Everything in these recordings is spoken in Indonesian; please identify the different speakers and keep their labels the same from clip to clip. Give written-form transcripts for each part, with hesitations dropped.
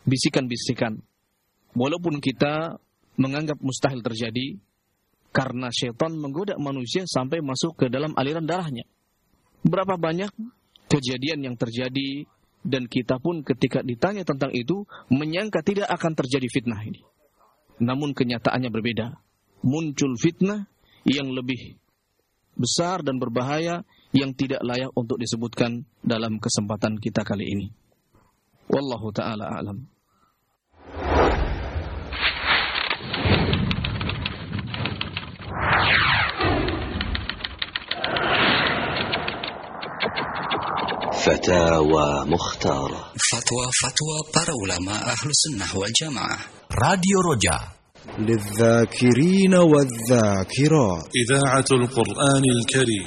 Speaker 1: bisikan-bisikan. Walaupun kita menganggap mustahil terjadi, karena syaitan menggoda manusia sampai masuk ke dalam aliran darahnya. Berapa banyak kejadian yang terjadi, dan kita pun ketika ditanya tentang itu, menyangka tidak akan terjadi fitnah ini. Namun kenyataannya berbeda. Muncul fitnah yang lebih besar dan berbahaya, yang tidak layak untuk disebutkan dalam kesempatan kita kali ini. Wallahu ta'ala a'lam.
Speaker 2: Fatawa Mukhtar.
Speaker 3: Fatwa para ulama ahlu sunnah wal jamaah.
Speaker 4: Radio Roja.
Speaker 5: للذاكرين والذاكرات.
Speaker 6: إذاعة القرآن الكريم.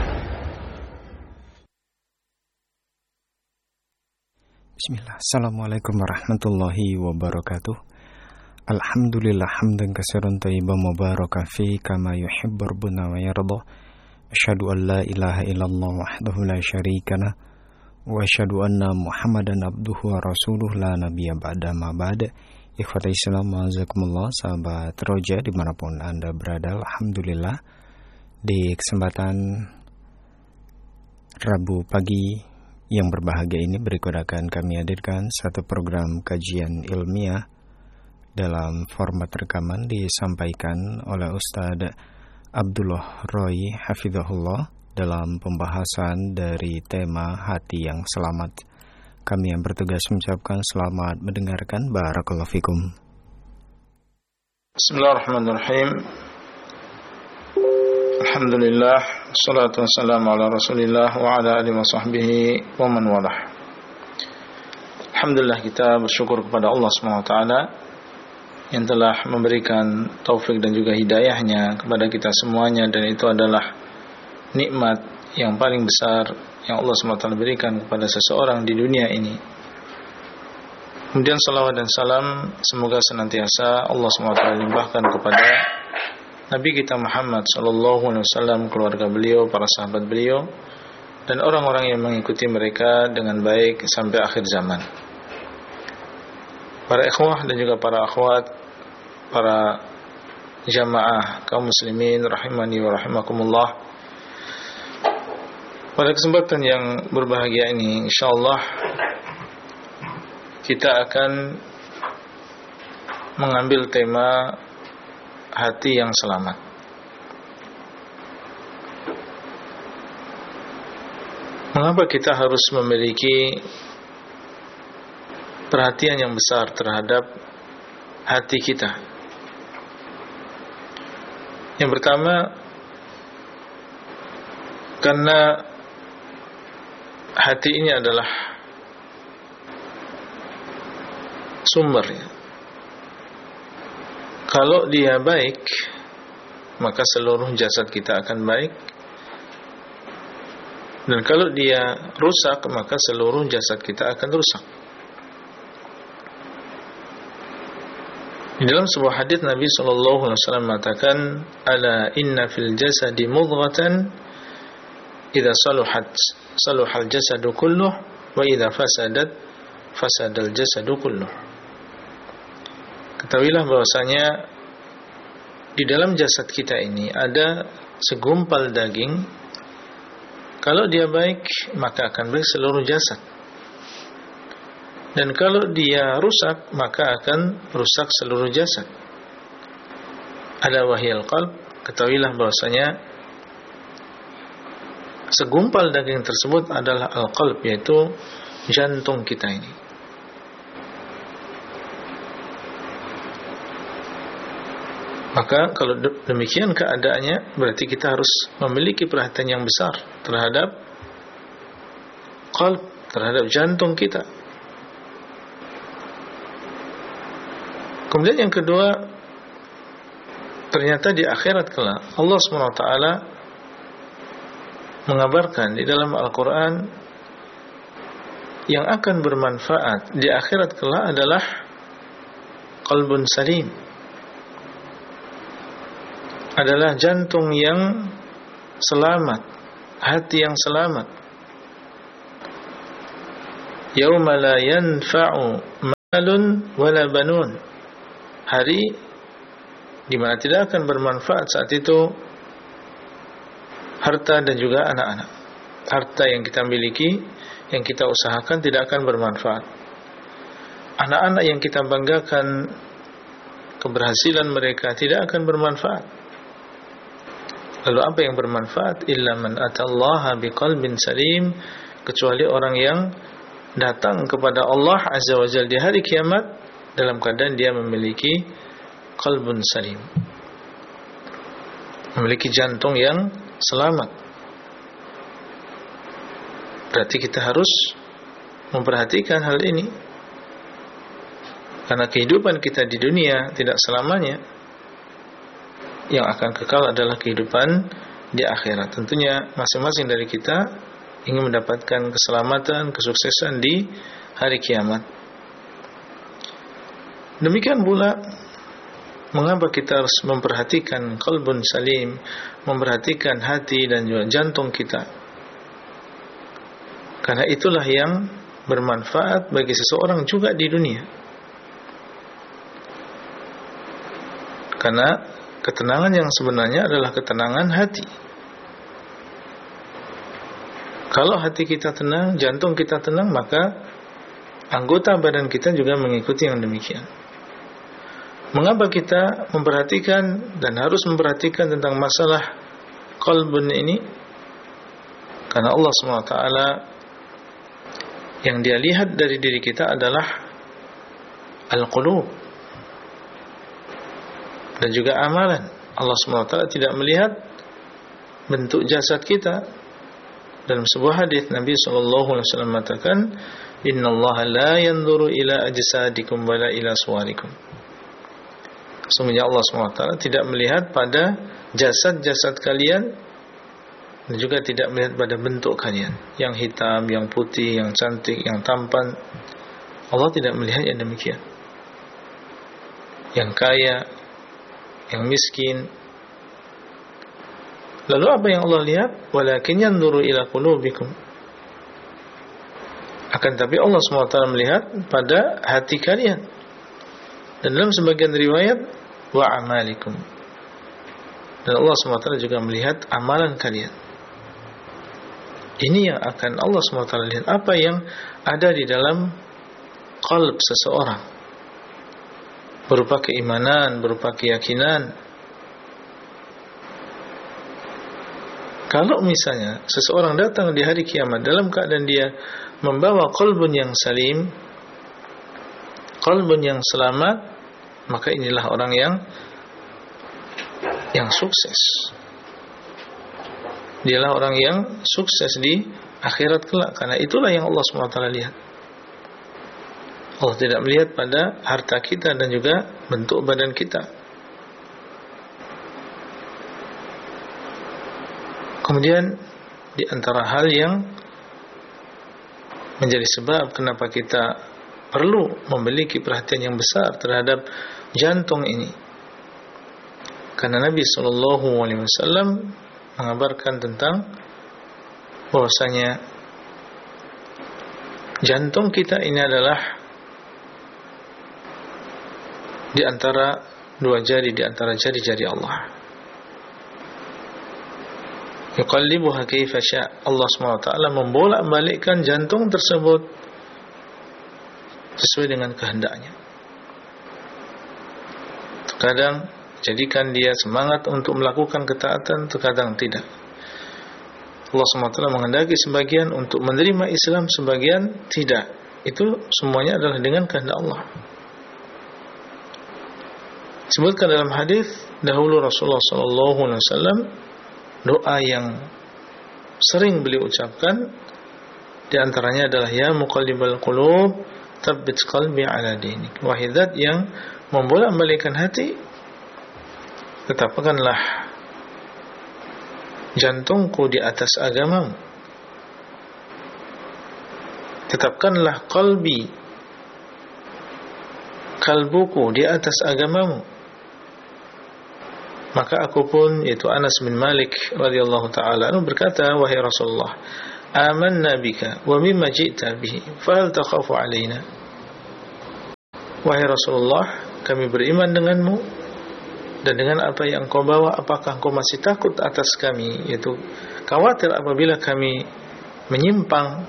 Speaker 7: Bismillah. Assalamualaikum warahmatullahi wabarakatuh. Alhamdulillah hamdan katsiran thayyiban mubarakan fi kama yuhibbu rabbuna wa yarda. Asyhadu an la ilaha illallah wahdahu la syarika lah wa asyhadu anna Muhammadan abduhu wa rasuluh la nabiyya ba'da ma ba'da. Ikhwatal Islam, ma'azakumullah, sahabat Roja dimanapun Anda berada. Alhamdulillah, di kesempatan Rabu pagi yang berbahagia ini berikut akan kami hadirkan satu program kajian ilmiah dalam format rekaman disampaikan oleh Ustadz Abdullah Roy Hafizahullah dalam pembahasan dari tema hati yang selamat. Kami yang bertugas mengucapkan selamat mendengarkan. Barakallahu fikum.
Speaker 8: Bismillahirrahmanirrahim. Alhamdulillah, salatu wassalamu ala Rasulillah wa ala alihi wa sahbihi wa man walah. Alhamdulillah, kita bersyukur kepada Allah SWT yang telah memberikan taufik dan juga hidayahnya kepada kita semuanya, dan itu adalah nikmat yang paling besar yang Allah SWT berikan kepada seseorang di dunia ini. Kemudian salawat dan salam semoga senantiasa Allah SWT limpahkan kepada Nabi kita Muhammad SAW, keluarga beliau, para sahabat beliau, dan orang-orang yang mengikuti mereka dengan baik sampai akhir zaman. Para ikhwah dan juga para akhwat, para jamaah kaum muslimin rahimani wa rahimakumullah. Pada kesempatan yang berbahagia ini, insyaallah kita akan mengambil tema hati yang selamat. Mengapa kita harus memiliki perhatian yang besar terhadap hati kita? Yang pertama, karena hati ini adalah sumber, ya. Kalau dia baik, maka seluruh jasad kita akan baik. Dan kalau dia rusak, maka seluruh jasad kita akan rusak. Di dalam sebuah hadis Nabi SAW mengatakan, "Ala inna fil jasadi mudghatan idza saluhal jasadu kulluh wa idza fasadal jasadu kulluh." Ketahuilah bahwasanya di dalam jasad kita ini ada segumpal daging. Kalau dia baik, maka akan baik seluruh jasad. Dan kalau dia rusak, maka akan rusak seluruh jasad. Ala wahyal qalb, ketahuilah bahwasanya segumpal daging tersebut adalah al-qalb, yaitu jantung kita ini. Maka kalau demikian keadaannya, berarti kita harus memiliki perhatian yang besar terhadap qalb, terhadap jantung kita. Kemudian yang kedua, ternyata di akhirat kelak Allah SWT mengabarkan di dalam Al-Quran yang akan bermanfaat di akhirat kelak adalah qalbun salim, adalah jantung yang selamat, hati yang selamat. Yauma la yanfa'u malun wala banun. Hari di mana tidak akan bermanfaat saat itu harta dan juga anak-anak. Harta yang kita miliki, yang kita usahakan tidak akan bermanfaat. Anak-anak yang kita banggakan keberhasilan mereka tidak akan bermanfaat. Lalu apa yang bermanfaat? Illa man atallaha biqalbin salim, kecuali orang yang datang kepada Allah Azza wa Jalla di hari kiamat dalam keadaan dia memiliki qalbun salim, memiliki jantung yang selamat. Berarti kita harus memperhatikan hal ini, karena kehidupan kita di dunia tidak selamanya. Yang akan kekal adalah kehidupan di akhirat. Tentunya masing-masing dari kita ingin mendapatkan keselamatan, kesuksesan di hari kiamat. Demikian pula mengapa kita harus memperhatikan qalbun salim, memperhatikan hati dan juga jantung kita. Karena itulah yang bermanfaat bagi seseorang juga di dunia. Karena ketenangan yang sebenarnya adalah ketenangan hati. Kalau hati kita tenang, jantung kita tenang, maka anggota badan kita juga mengikuti yang demikian. Mengapa kita memperhatikan dan harus memperhatikan tentang masalah qalbun ini? Karena Allah SWT yang dia lihat dari diri kita adalah al-qulub dan juga amalan. Allah SWT tidak melihat bentuk jasad kita. Dalam sebuah hadis Nabi SAW mengatakan, Innallaha la yanzuru ila ajsadikum wala ila suwarikum. Sesungguhnya Allah SWT tidak melihat pada jasad-jasad kalian dan juga tidak melihat pada bentuk kalian, yang hitam, yang putih, yang cantik, yang tampan. Allah tidak melihat yang demikian, yang kaya, yang miskin. Lalu apa yang Allah lihat? Walakin yanzuru ila qulubikum. Akan tapi Allah SWT melihat pada hati kalian. Dan dalam sebagian riwayat, wa amalikum. Dan Allah SWT juga melihat amalan kalian. Ini yang akan Allah SWT lihat, apa yang ada di dalam qalb seseorang, berupa keimanan, berupa keyakinan. Kalau misalnya seseorang datang di hari kiamat dalam keadaan dia membawa qalbun yang salim, qalbun yang selamat, maka inilah orang yang sukses. Dialah orang yang sukses di akhirat kelak, karena itulah yang Allah SWT lihat. Allah tidak melihat pada harta kita dan juga bentuk badan kita. Kemudian di antara hal yang menjadi sebab kenapa kita perlu memiliki perhatian yang besar terhadap jantung ini, karena Nabi SAW mengabarkan tentang bahwasanya jantung kita ini adalah di antara dua jari di antara jari-jari Allah. Yuqallibuha kaifa sya'. Allah SWT membolak-balikkan jantung tersebut sesuai dengan kehendaknya. Terkadang jadikan dia semangat untuk melakukan ketaatan, terkadang tidak. Allah SWT menghendaki sebagian untuk menerima Islam, sebagian tidak. Itu semuanya adalah dengan kehendak Allah. Sebutkan dalam hadis dahulu Rasulullah SAW, doa yang sering beliau ucapkan di antaranya adalah ya muqallibal qulub tsabbit qalbi ala dinik. Wahai zat yang membolak-balikkan hati, tetapkanlah jantungku di atas agamamu. Tetapkanlah kalbuku di atas agamamu. Maka aku pun, yaitu Anas bin Malik radhiyallahu ta'ala anhu, berkata, wahai Rasulullah, amanna bika wa mimma ji'ta bihi, fahal takhafu alaina. wahai Rasulullah, kami beriman denganmu dan dengan apa yang engkau bawa, apakah engkau masih takut atas kami, yaitu khawatir apabila kami menyimpang?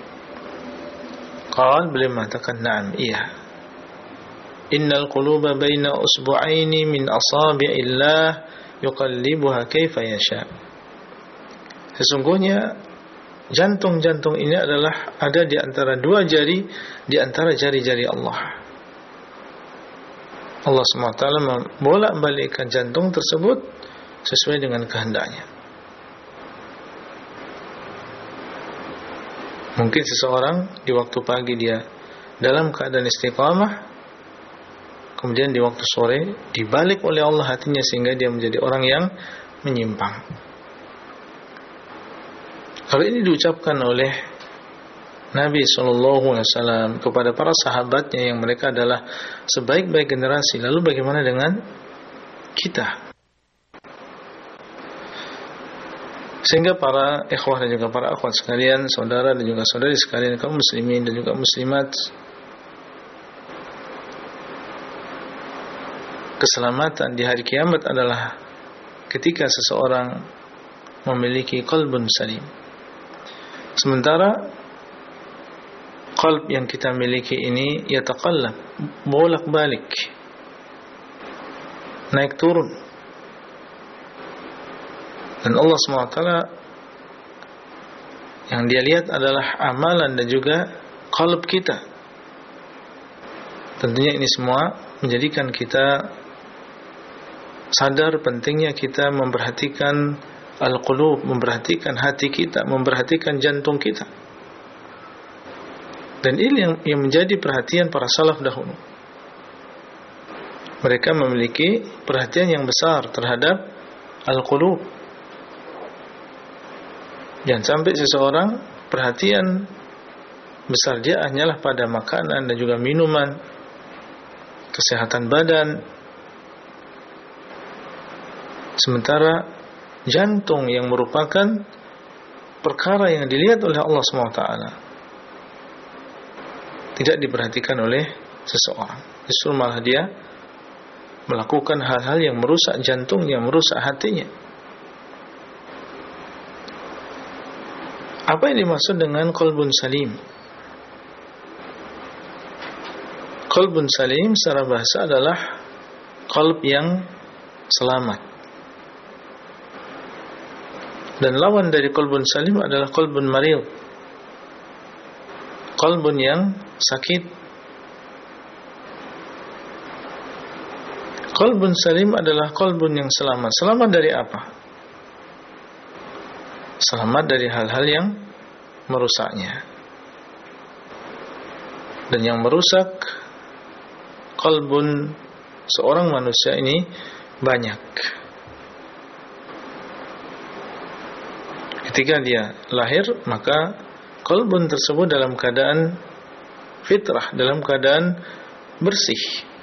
Speaker 8: Qala, beliau mengatakan, na'am, iya. Innal quluba baina usbu'aini min asabi'illah yuqallibuha kaifa yasha. Sesungguhnya jantung-jantung ini adalah ada di antara dua jari, di antara jari-jari Allah. Allah SWT membolak-balikkan jantung tersebut sesuai dengan kehendaknya. Mungkin seseorang di waktu pagi dia dalam keadaan istiqamah, kemudian di waktu sore dibalik oleh Allah hatinya sehingga dia menjadi orang yang menyimpang. Kalau ini diucapkan oleh Nabi SAW kepada para sahabatnya yang mereka adalah sebaik-baik generasi, lalu bagaimana dengan kita? Sehingga para ikhwah dan juga para akhwat sekalian, saudara dan juga saudari sekalian, kaum muslimin dan juga muslimat, keselamatan di hari kiamat adalah ketika seseorang memiliki qalbun salim. Sementara qalb yang kita miliki ini yataqallab, bolak-balik, naik turun. Dan Allah SWT yang dia lihat adalah amalan dan juga qalb kita. Tentunya ini semua menjadikan kita sadar pentingnya kita memperhatikan al-qulub, memperhatikan hati kita, memperhatikan jantung kita. Dan ini yang menjadi perhatian para salaf dahulu. Mereka memiliki perhatian yang besar terhadap al-qulub. Jangan sampai seseorang perhatian besar dia hanyalah pada makanan dan juga minuman, kesehatan badan, sementara jantung yang merupakan perkara yang dilihat oleh Allah SWT tidak diperhatikan oleh seseorang. Justru malah dia melakukan hal-hal yang merusak jantungnya, merusak hatinya. Apa yang dimaksud dengan qalbun salim? Qalbun salim secara bahasa adalah qalb yang selamat. Dan lawan dari qalbun salim adalah qalbun marid, qalbun yang sakit. Qalbun salim adalah qalbun yang selamat. Selamat dari apa? Selamat dari hal-hal yang merusaknya. Dan yang merusak qalbun seorang manusia ini banyak. Ketika dia lahir, maka qalbun tersebut dalam keadaan fitrah, dalam keadaan bersih.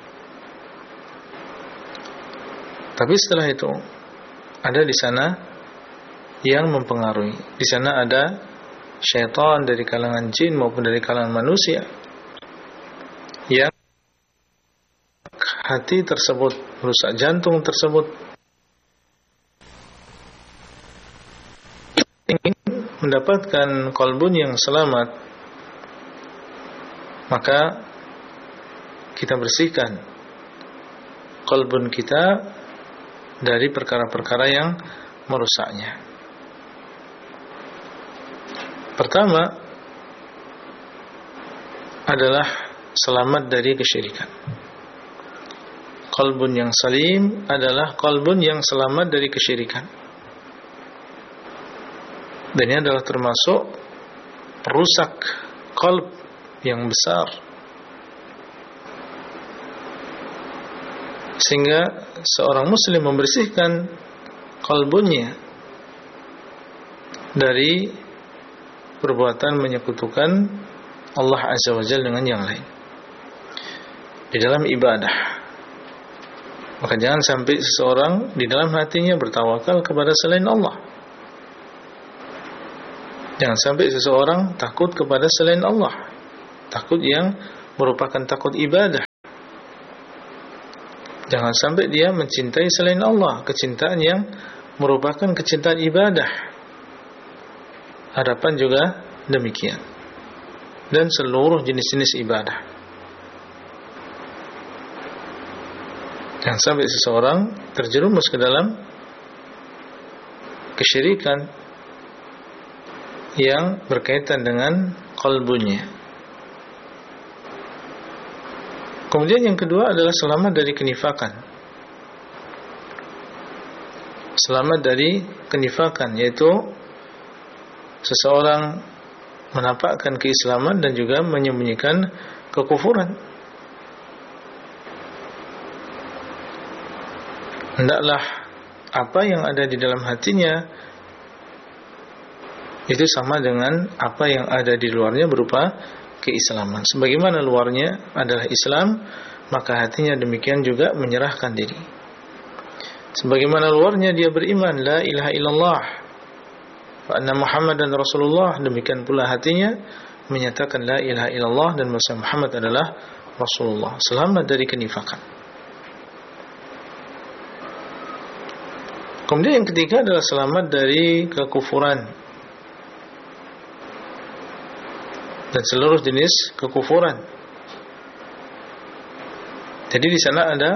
Speaker 8: Tapi setelah itu ada di sana yang mempengaruhi. Di sana ada syaitan dari kalangan jin maupun dari kalangan manusia yang hati tersebut, merusak jantung tersebut, ingin mendapatkan qalbun yang selamat, maka kita bersihkan qalbun kita dari perkara-perkara yang merusaknya. Pertama adalah selamat dari kesyirikan. Qalbun yang salim adalah qalbun yang selamat dari kesyirikan. Dan ini adalah termasuk perusak qalb yang besar, sehingga seorang muslim membersihkan qalbunnya dari perbuatan menyekutukan Allah Azza wa Jalla dengan yang lain di dalam ibadah. Maka jangan sampai seseorang di dalam hatinya bertawakal kepada selain Allah. Jangan sampai seseorang takut kepada selain Allah, takut yang merupakan takut ibadah, Jangan sampai dia mencintai selain Allah, kecintaan yang merupakan kecintaan ibadah. Harapan juga demikian. Dan seluruh jenis-jenis ibadah. Jangan sampai seseorang terjerumus ke dalam kesyirikan yang berkaitan dengan qalbunya. Kemudian yang kedua adalah selamat dari kenifakan. Selamat dari kenifakan, yaitu seseorang menampakkan keislaman dan juga menyembunyikan kekufuran. Hendaklah apa yang ada di dalam hatinya itu sama dengan apa yang ada di luarnya berupa keislaman. Sebagaimana luarnya adalah Islam, maka hatinya demikian juga menyerahkan diri. Sebagaimana luarnya dia beriman la ilaha illallah wa anna Muhammadan Rasulullah, demikian pula hatinya menyatakan la ilaha illallah dan bahwa Muhammad adalah Rasulullah. Selamat dari kenifakan. Kemudian yang ketiga adalah selamat dari kekufuran dan seluruh jenis kekufuran. Jadi di sana ada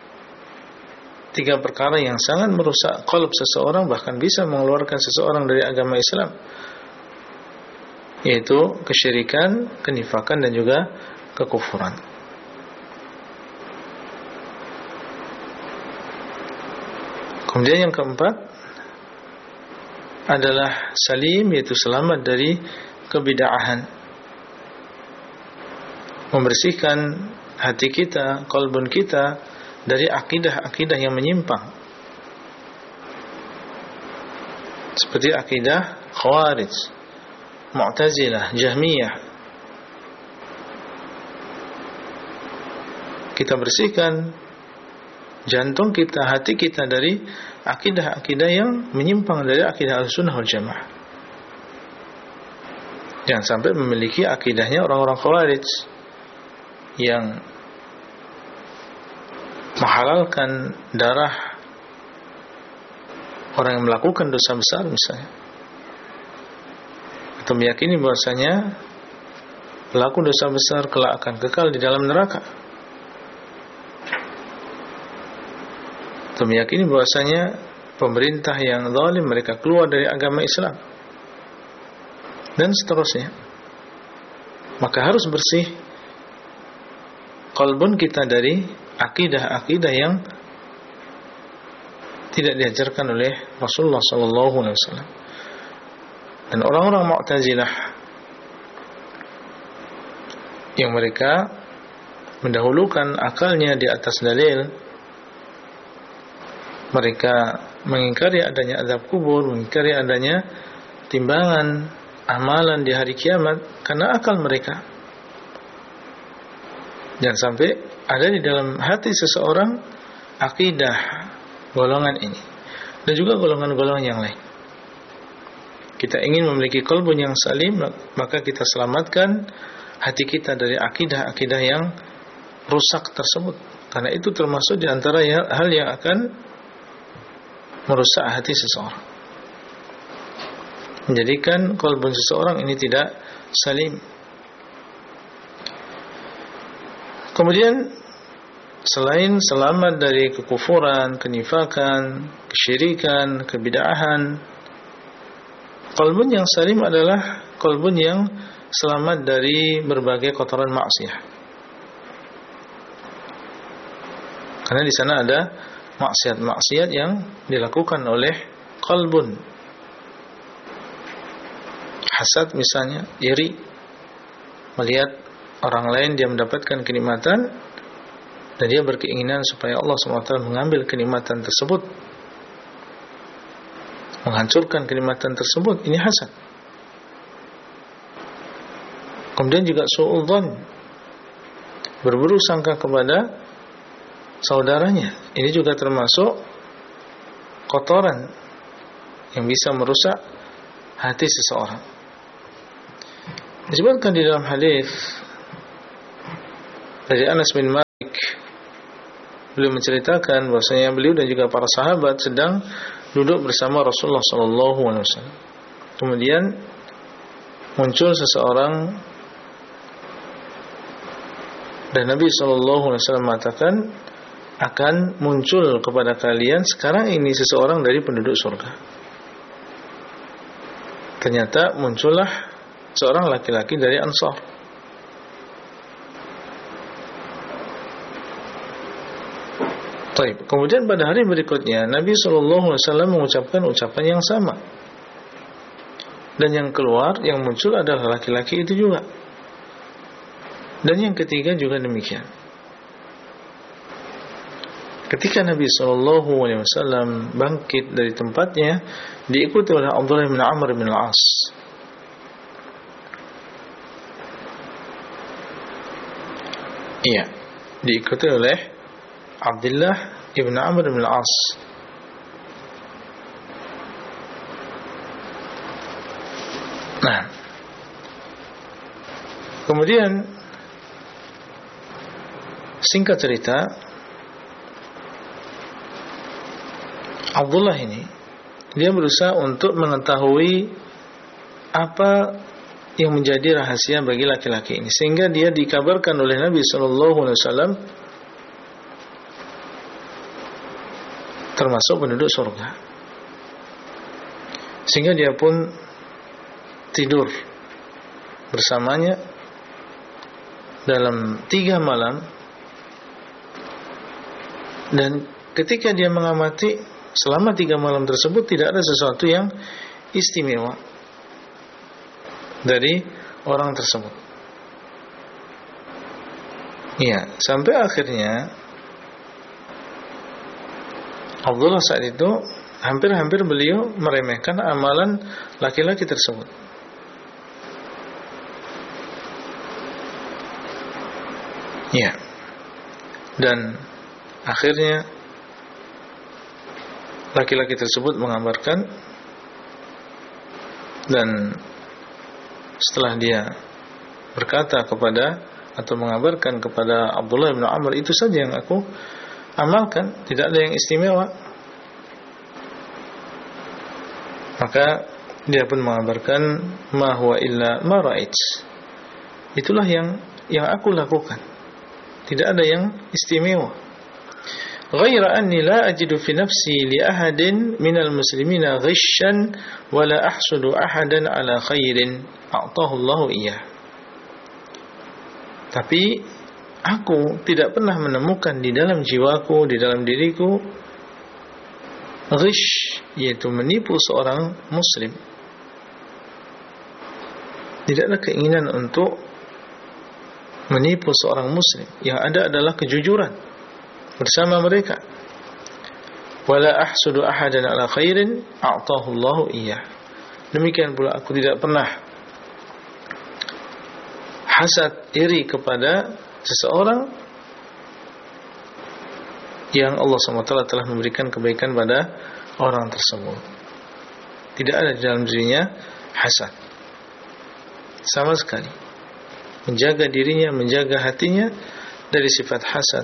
Speaker 8: 3 perkara yang sangat merusak qalb seseorang, bahkan bisa mengeluarkan seseorang dari agama Islam, yaitu kesyirikan, kenifakan dan juga kekufuran. Kemudian yang keempat adalah salim, yaitu selamat dari kebid'ahan. Membersihkan hati kita, qalbun kita dari akidah-akidah yang menyimpang, seperti akidah Khawarij, Mu'tazilah, Jahmiyah. Kita bersihkan jantung kita, hati kita dari akidah-akidah yang menyimpang dari akidah Ahlussunnah wal Jamaah. Jangan sampai memiliki akidahnya orang-orang Khawarij yang menghalalkan darah orang yang melakukan dosa besar misalnya, atau meyakini bahwasanya pelaku dosa besar kelak akan kekal di dalam neraka, atau meyakini bahwasanya pemerintah yang zalim mereka keluar dari agama Islam dan seterusnya. Maka harus bersih qalbun kita dari akidah-akidah yang tidak diajarkan oleh Rasulullah SAW. Dan orang-orang Mu'tazilah yang mereka mendahulukan akalnya di atas dalil, mereka mengingkari adanya azab kubur, mengingkari adanya timbangan amalan di hari kiamat karena akal mereka. Jangan sampai ada di dalam hati seseorang akidah golongan ini dan juga golongan-golongan yang lain. Kita ingin memiliki qalbun yang salim, maka kita selamatkan hati kita dari akidah-akidah yang rusak tersebut, karena itu termasuk di antara hal yang akan merusak hati seseorang, menjadikan qalbun seseorang ini tidak salim. Kemudian selain selamat dari kekufuran, kenifakan, kesyirikan, kebid'ahan, qalbun yang salim adalah qalbun yang selamat dari berbagai kotoran maksiat. Karena di sana ada maksiat-maksiat yang dilakukan oleh qalbun. Hasad misalnya, iri, melihat orang lain dia mendapatkan kenikmatan dan dia berkeinginan supaya Allah SWT mengambil kenikmatan tersebut, menghancurkan kenikmatan tersebut. Ini hasad. Kemudian juga su'udzon, berburuk sangka kepada saudaranya. Ini juga termasuk kotoran yang bisa merusak hati seseorang. Disebutkan di dalam hadis dari Anas bin Malik, beliau menceritakan bahwasanya beliau dan juga para sahabat sedang duduk bersama Rasulullah SAW. Kemudian muncul seseorang dan Nabi SAW mengatakan akan muncul kepada kalian sekarang ini seseorang dari penduduk surga. Ternyata muncullah seorang laki-laki dari Ansar. Kemudian pada hari berikutnya Nabi SAW mengucapkan ucapan yang sama, dan yang keluar, yang muncul adalah laki-laki itu juga. Dan yang ketiga juga demikian. Ketika Nabi SAW bangkit dari tempatnya, diikuti oleh Abdullah bin Amr bin Al-As. Iya, diikuti oleh Abdullah ibn Amr bin Al-As. Nah, kemudian singkat cerita, Abdullah ini dia berusaha untuk mengetahui apa yang menjadi rahasia bagi laki-laki ini, sehingga dia dikabarkan oleh Nabi SAW termasuk penduduk surga, sehingga dia pun tidur bersamanya dalam 3 malam. Dan ketika dia mengamati selama 3 malam tersebut, tidak ada sesuatu yang istimewa dari orang tersebut. Ya, sampai akhirnya Abdullah saat itu hampir-hampir beliau meremehkan amalan laki-laki tersebut. Ya. Dan akhirnya laki-laki tersebut mengabarkan, dan setelah dia berkata kepada atau mengabarkan kepada Abdullah bin Amr, itu saja yang aku amalkan, tidak ada yang istimewa. Maka dia pun mengabarkan, ma huwa illa ma ra'ait, itulah yang aku lakukan, tidak ada yang istimewa. Ghaira anni la ajidu fi nafsi li ahadin minal muslimina ghishan wa la ahsudu ahadan ala khairin a'tahu Allahu iyyah. Tapi aku tidak pernah menemukan di dalam jiwaku, di dalam diriku ghish, yaitu menipu seorang muslim. Tidak ada keinginan untuk menipu seorang muslim. Yang ada adalah kejujuran bersama mereka. Wala ahsudu ahadan ala khairin a'tahu Allahu iyyah. Demikian pula aku tidak pernah hasad, iri kepada seseorang yang Allah SWT telah memberikan kebaikan pada orang tersebut. Tidak ada di dalam dirinya hasad sama sekali. Menjaga dirinya, menjaga hatinya dari sifat hasad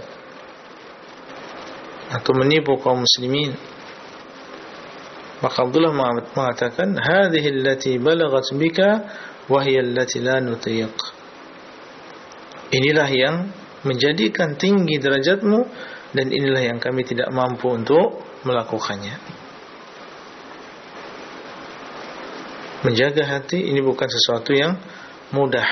Speaker 8: atau menipu kaum muslimin. Maka Abdullah mengatakan, hadhihi allati balagat bika wa hiya allati la nutiq. Inilah yang menjadikan tinggi derajatmu, dan inilah yang kami tidak mampu untuk melakukannya. Menjaga hati ini bukan sesuatu yang mudah.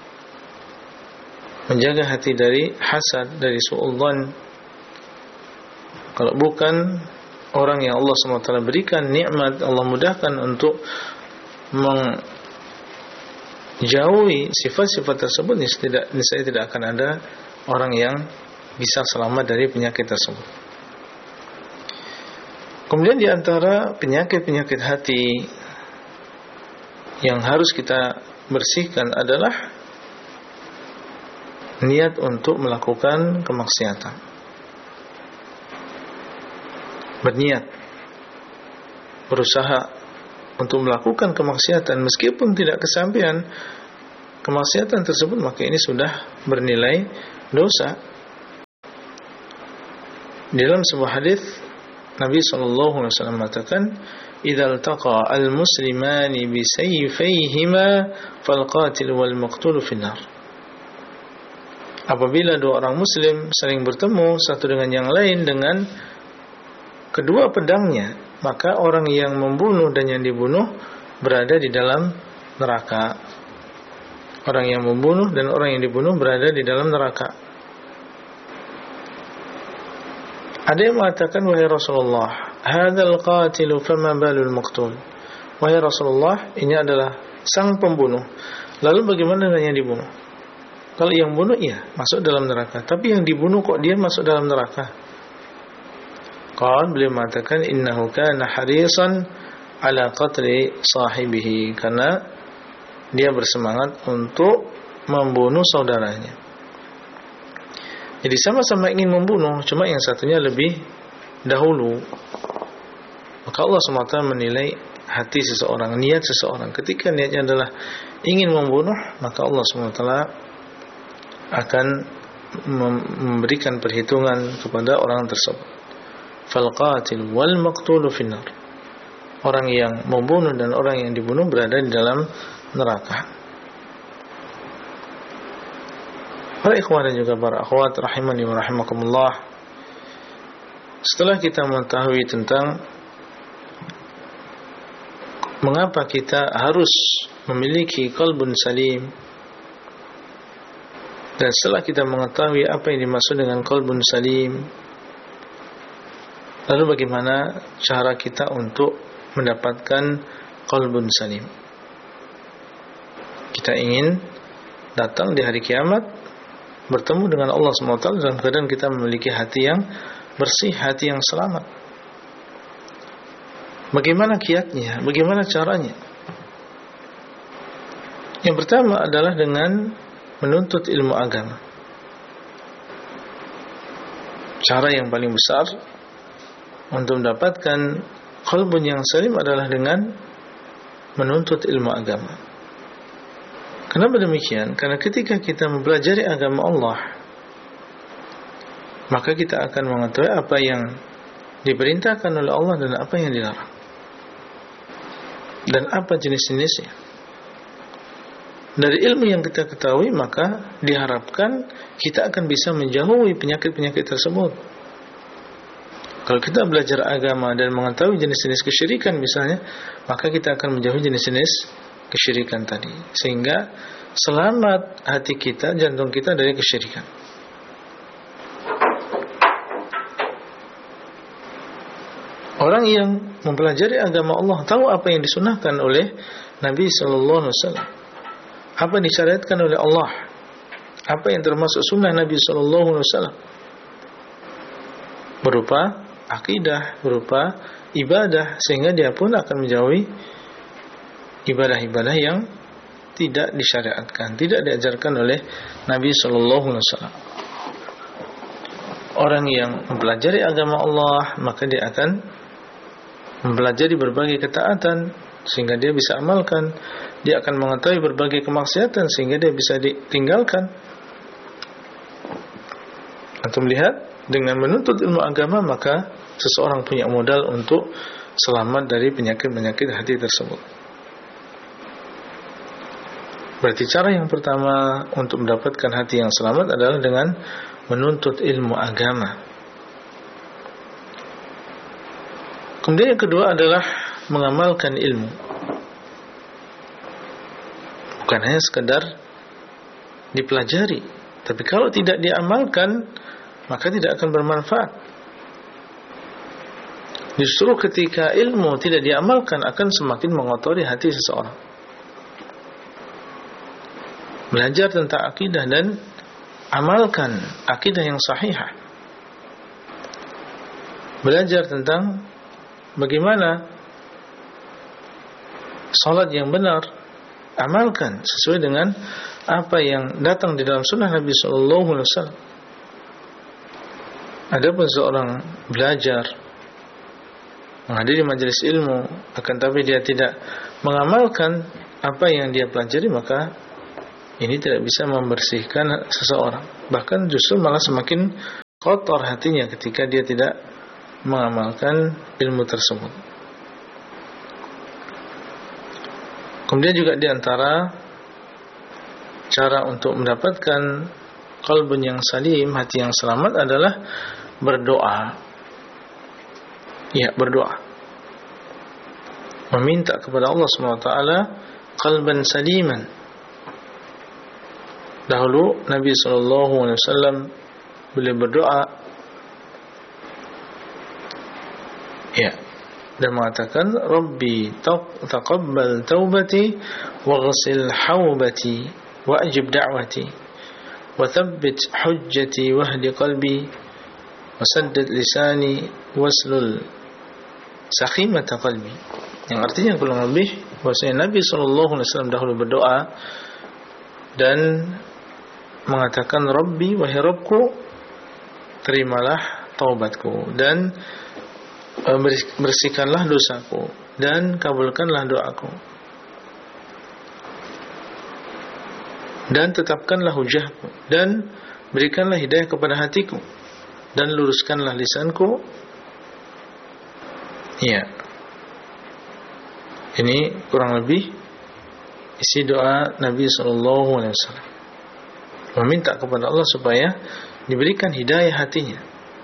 Speaker 8: Menjaga hati dari hasad, dari su'udzan. Kalau bukan orang yang Allah SWT berikan nikmat, Allah mudahkan untuk menjauhi sifat-sifat tersebut, niscaya tidak akan ada orang yang bisa selamat dari penyakit tersebut. Kemudian di antara penyakit-penyakit hati yang harus kita bersihkan adalah niat untuk melakukan kemaksiatan. Berniat, berusaha untuk melakukan kemaksiatan, meskipun tidak kesampaian kemaksiatan tersebut, maka ini sudah bernilai dosa. Di dalam sebuah hadis Nabi sallallahu alaihi wasallam mengatakan, "Idza altaqa al-muslimani bi sayfayhima fal-qatil wal maqtul fi an-nar." Apabila dua orang muslim saling bertemu satu dengan yang lain dengan kedua pedangnya, maka orang yang membunuh dan yang dibunuh berada di dalam neraka. Orang yang membunuh dan orang yang dibunuh berada di dalam neraka. Ada yang mengatakan, wahai Rasulullah, hadzal qatilu fama balul maqtul. Wahai Rasulullah, ini adalah sang pembunuh. Lalu bagaimana dengan yang dibunuh? Kalau yang bunuh iya masuk dalam neraka, tapi yang dibunuh kok dia masuk dalam neraka? Beliau mengatakan, innahu kana harisan ala qatli sahibihi, karena dia bersemangat untuk membunuh saudaranya. Jadi sama-sama ingin membunuh, cuma yang satunya lebih dahulu. Maka Allah SWT menilai hati seseorang, niat seseorang. Ketika niatnya adalah ingin membunuh, maka Allah SWT akan memberikan perhitungan kepada orang tersebut. Fal-qatil wal maqtulu finnar. Orang yang membunuh dan orang yang dibunuh berada di dalam neraka. Para ikhwan dan juga para akhwat rahimani wa rahimakumullah, setelah kita mengetahui tentang mengapa kita harus memiliki qalbun salim, dan setelah kita mengetahui apa yang dimaksud dengan qalbun salim, lalu bagaimana cara kita untuk mendapatkan qalbun salim? Kita ingin datang di hari kiamat bertemu dengan Allah SWT dalam keadaan kita memiliki hati yang bersih, hati yang selamat. Bagaimana kiatnya? Bagaimana caranya? Yang pertama adalah dengan menuntut ilmu agama. Cara yang paling besar untuk mendapatkan qalbun yang salim adalah dengan menuntut ilmu agama. Kenapa demikian? Karena ketika kita mempelajari agama Allah, maka kita akan mengetahui apa yang diperintahkan oleh Allah dan apa yang dilarang, dan apa jenis-jenisnya. Dari ilmu yang kita ketahui, maka diharapkan kita akan bisa menjauhi penyakit-penyakit tersebut. Kalau kita belajar agama dan mengetahui jenis-jenis kesyirikan misalnya, maka kita akan menjauhi jenis-jenis kesyirikan tadi, sehingga selamat hati kita, jantung kita dari kesyirikan. Orang yang mempelajari agama Allah tahu apa yang disunahkan oleh Nabi sallallahu alaihi wasallam, apa yang disyariatkan oleh Allah, apa yang termasuk sunnah Nabi sallallahu alaihi wasallam, berupa akidah, berupa ibadah, sehingga dia pun akan menjauhi ibadah-ibadah yang tidak disyariatkan, tidak diajarkan oleh Nabi sallallahu alaihi wasallam. Orang yang mempelajari agama Allah, maka dia akan mempelajari berbagai ketaatan sehingga dia bisa amalkan. Dia akan mengetahui berbagai kemaksiatan sehingga dia bisa ditinggalkan. Antum lihat, dengan menuntut ilmu agama maka seseorang punya modal untuk selamat dari penyakit-penyakit hati tersebut. Berarti cara yang pertama untuk mendapatkan hati yang selamat adalah dengan menuntut ilmu agama. Kemudian yang kedua adalah mengamalkan ilmu. Bukan hanya sekedar dipelajari, tapi kalau tidak diamalkan maka tidak akan bermanfaat. Justru ketika ilmu tidak diamalkan akan semakin mengotori hati seseorang. Belajar tentang akidah dan amalkan akidah yang sahihah. Belajar tentang bagaimana salat yang benar, amalkan sesuai dengan apa yang datang di dalam sunnah Nabi sallallahu alaihi wasallam. Adapun seorang belajar, menghadiri majelis ilmu, akan tapi dia tidak mengamalkan apa yang dia pelajari, maka ini tidak bisa membersihkan seseorang, bahkan justru malah semakin kotor hatinya ketika dia tidak mengamalkan ilmu tersebut. Kemudian juga di antara cara untuk mendapatkan qalbun yang salim, hati yang selamat adalah berdoa. Ya, berdoa. Meminta kepada Allah SWT qalban saliman. Dahulu Nabi SAW beliau berdoa, ya, dan mengatakan, Rabbi taqabbal taubati waghsil haubati wa'jib da'wati wa thabbit hujjati wahdi qalbi wa saddid lisani waslul sakhimata qalbi. Yang artinya kurang lebih bahwasanya Nabi SAW dahulu berdoa dan mengatakan, Rabbi, wahai Rabbku, terimalah taubatku dan bersihkanlah dosaku dan kabulkanlah doaku dan tetapkanlah hujahku dan berikanlah hidayah kepada hatiku dan luruskanlah lisanku. Ya, ini kurang lebih isi doa Nabi SAW, meminta kepada Allah supaya diberikan hidayah hatinya.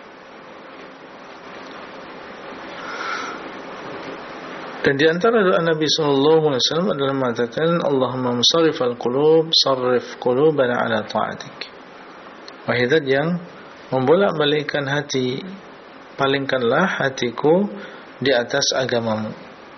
Speaker 8: Dan di antara doa Nabi SAW adalah mengatakan, Allahumma musarrifal qulub, sarrif qulubana ala ta'atik. Wahai Zat yang membolak-balikkan hati, palingkanlah hatiku di atas agamamu.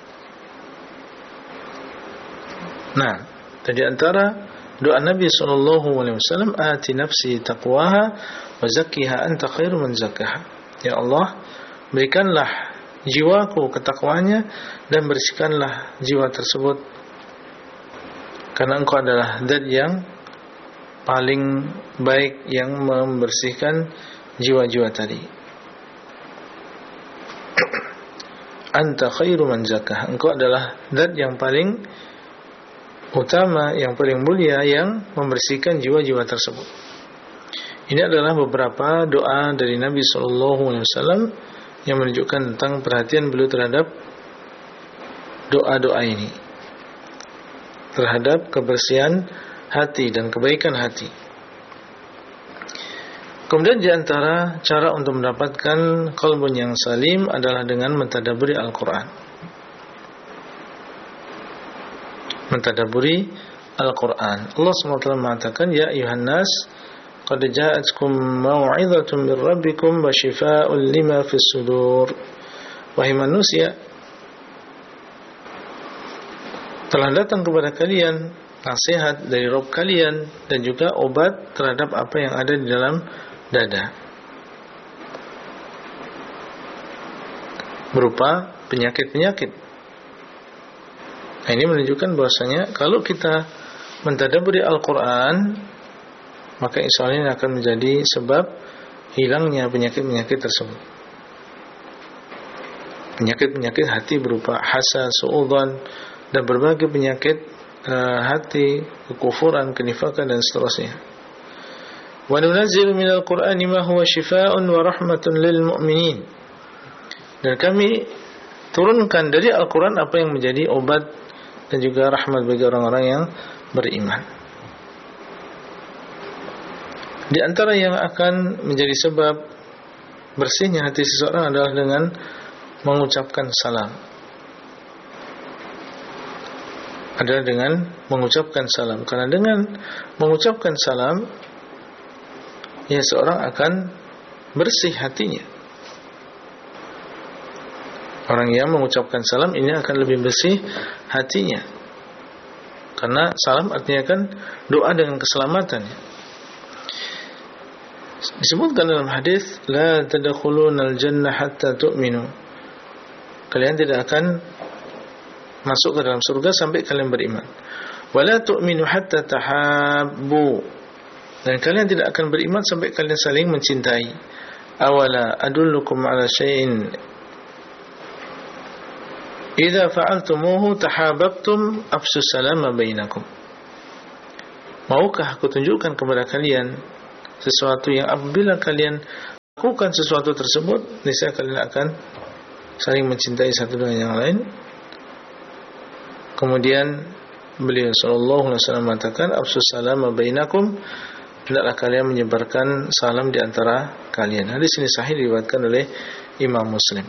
Speaker 8: Nah, di antara doa Nabi SAW, ati nafsi taqwaha wa zakkiha anta khairu man zakkaha. Ya Allah, berikanlah jiwaku ketakwanya dan bersihkanlah jiwa tersebut, karena Engkau adalah Zat yang paling baik yang membersihkan jiwa-jiwa tadi. Anta khairu man zakkaha. Engkau adalah Zat yang paling utama, yang paling mulia yang membersihkan jiwa-jiwa tersebut. Ini adalah beberapa doa dari Nabi SAW yang menunjukkan tentang perhatian beliau terhadap doa-doa ini, terhadap kebersihan hati dan kebaikan hati. Kemudian di antara cara untuk mendapatkan qalbun yang salim adalah dengan mentadabburi Al-Quran. Mentadabburi Al-Quran. Allah SWT mengatakan, Ya ayuhan nas, qad ja'atkum mau'izatun min rabbikum wa shifaa'un lima fis sudur. Wahai manusia, telah datang kepada kalian nasihat dari Rabb kalian dan juga obat terhadap apa yang ada di dalam dada, berupa penyakit-penyakit. Nah, ini menunjukkan bahwasanya kalau kita mentadabburi Al-Quran, maka insya Allah ini akan menjadi sebab hilangnya penyakit-penyakit tersebut. Penyakit-penyakit hati berupa hasad, su'udzon, dan berbagai penyakit hati, kekufuran, kenifakan, dan seterusnya. Wa nunazzilu minal Qur'ani ma huwa shifaa'un wa rahmatun lil mu'minin. Dan kami turunkan dari Al-Quran apa yang menjadi obat dan juga rahmat bagi orang-orang yang beriman. Di antara yang akan menjadi sebab bersihnya hati seseorang adalah dengan mengucapkan salam. Adalah dengan mengucapkan salam. Karena dengan mengucapkan salam, ya seorang akan bersih hatinya. Orang yang mengucapkan salam ini akan lebih bersih hatinya. Karena salam artinya kan doa dengan keselamatan. Disebutkan dalam hadis, la tadkhulunal jannah hatta tu'minu. Kalian tidak akan masuk ke dalam surga sampai kalian beriman. Wala tu'minu hatta tahabbu. Dan kalian tidak akan beriman sampai kalian saling mencintai. Awala adullukum ala syai'in idza fa'altumuhu tahabbtum afsus salama bainakum. Maukah aku tunjukkan kepada kalian sesuatu yang apabila kalian lakukan sesuatu tersebut, niscaya kalian akan saling mencintai satu dengan yang lain. Kemudian beliau sallallahu alaihi wasallam mengatakan, "Afsus salama bainakum," hendaklah kalian menyebarkan salam di antara kalian. Hadis ini sahih diriwayatkan oleh Imam Muslim.